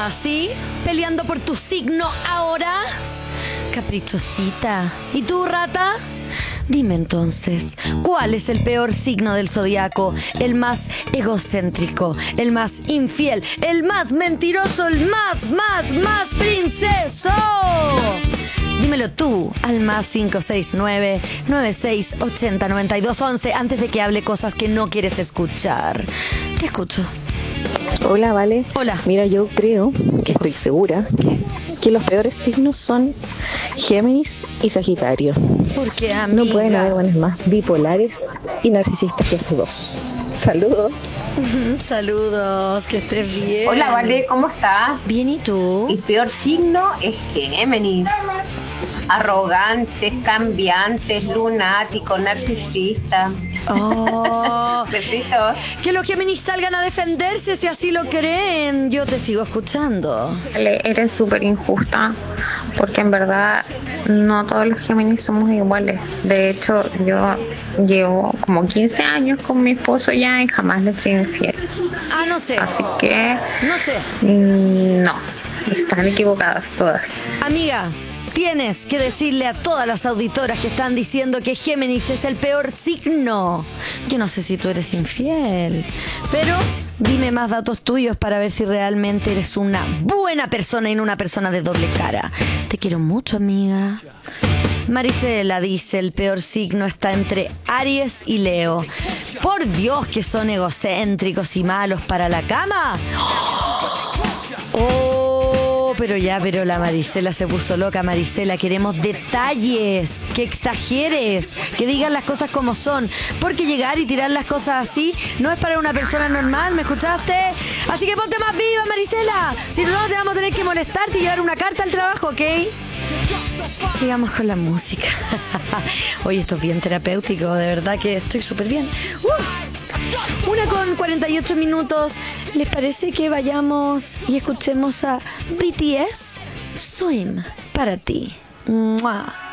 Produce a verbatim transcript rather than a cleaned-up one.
Ah, ¿sí? ¿Peleando por tu signo ahora? Caprichosita. ¿Y tú, rata? Dime entonces, ¿cuál es el peor signo del zodiaco? El más egocéntrico, el más infiel, el más mentiroso, el más, más, más princeso. Dímelo tú al más cinco seis nueve, nueve seis ocho cero, nueve dos uno uno antes de que hable cosas que no quieres escuchar. Te escucho. Hola, Vale. Hola. Mira, yo creo, que estoy cosa? segura, ¿Qué? que los peores signos son Géminis y Sagitario. ¿Por qué, amiga? No pueden haber buenos más bipolares y narcisistas que esos dos. Saludos. Saludos, que estés bien. Hola, Vale, ¿cómo estás? Bien, ¿y tú? El peor signo es Géminis. Arrogantes, cambiantes, lunáticos, narcisistas. Oh, Besitos. que los Géminis salgan a defenderse si así lo creen. Yo te sigo escuchando. Ale, eres súper injusta, porque en verdad no todos los Géminis somos iguales. De hecho, yo llevo como quince años con mi esposo ya y jamás le fui infiel. Ah, no sé. Así que No sé. mm, no, están equivocadas todas. Amiga, tienes que decirle a todas las auditoras que están diciendo que Géminis es el peor signo. Yo no sé si tú eres infiel, pero dime más datos tuyos para ver si realmente eres una buena persona y no una persona de doble cara. Te quiero mucho, amiga. Marisela dice, el peor signo está entre Aries y Leo. Por Dios, que son egocéntricos y malos para la cama. Oh, pero ya, pero la Marisela se puso loca. Marisela, queremos detalles, que exageres, que digan las cosas como son, porque llegar y tirar las cosas así no es para una persona normal, ¿me escuchaste? Así que ponte más viva, Marisela, si no te vamos a tener que molestarte y llevar una carta al trabajo, ¿ok? Sigamos con la música. Oye, esto es bien terapéutico, de verdad que estoy súper bien. Uh, una con cuarenta y ocho minutos. ¿Les parece que vayamos y escuchemos a B T S? Swim para ti. ¡Mua!